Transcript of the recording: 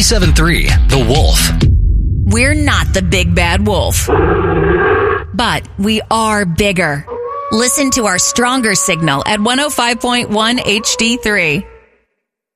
97.3 The Wolf. We're not the big bad wolf, but we are bigger. Listen to our stronger signal at 105.1 HD3.